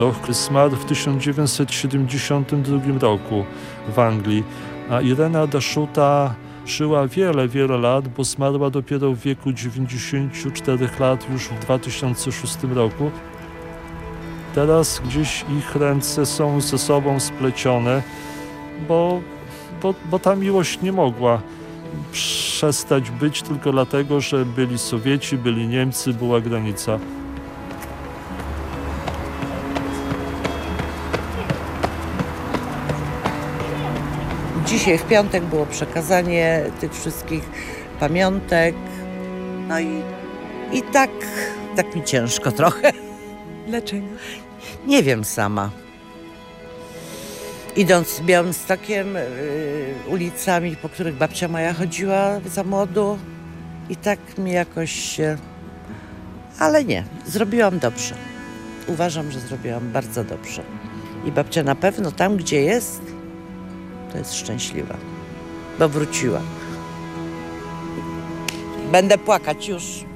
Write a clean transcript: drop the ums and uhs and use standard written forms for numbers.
Zmarł w 1972 roku w Anglii, a Irena Daszuta żyła wiele lat, bo zmarła dopiero w wieku 94 lat już w 2006 roku. Teraz gdzieś ich ręce są ze sobą splecione, bo ta miłość nie mogła przestać być tylko dlatego, że byli Sowieci, byli Niemcy, była granica. Dzisiaj w piątek było przekazanie tych wszystkich pamiątek. No i tak mi ciężko trochę. Dlaczego? Nie wiem sama. Idąc Białymstokiem, ulicami, po których babcia moja chodziła za młodu i tak mi jakoś się... Ale nie, zrobiłam dobrze. Uważam, że zrobiłam bardzo dobrze. I babcia na pewno tam, gdzie jest, to jest szczęśliwa, bo wróciła. Będę płakać już.